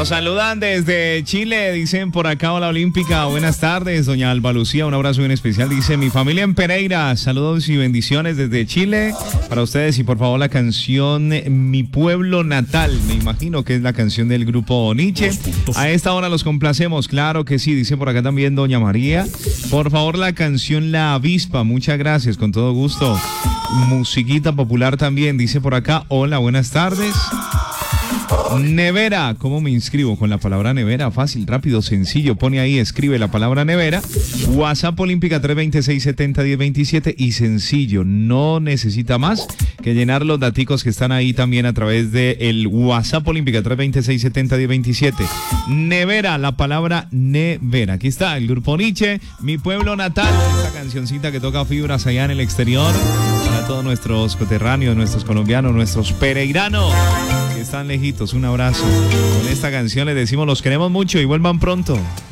Nos saludan desde Chile, dicen por acá, hola Olímpica, buenas tardes, doña Alba Lucía, un abrazo bien especial, dice mi familia en Pereira, saludos y bendiciones desde Chile para ustedes y por favor la canción Mi Pueblo Natal, me imagino que es la canción del grupo Nietzsche. A esta hora los complacemos, claro que sí, dice por acá también doña María, por favor la canción La Avispa, muchas gracias, con todo gusto. Musiquita popular también, dice por acá, hola, buenas tardes. Nevera, ¿cómo me inscribo? Con la palabra nevera, fácil, rápido, sencillo, pone ahí, escribe la palabra nevera, WhatsApp Olímpica 326-70-1027 y sencillo, no necesita más que llenar los daticos que están ahí también a través del WhatsApp Olímpica 326-70-1027. Nevera, la palabra nevera, aquí está el grupo Nietzsche, Mi Pueblo Natal, esta cancioncita que toca fibras allá en el exterior, para todos nuestros coterráneos, nuestros colombianos, nuestros pereiranos que están lejitos, un abrazo. Con esta canción les decimos los queremos mucho y vuelvan pronto.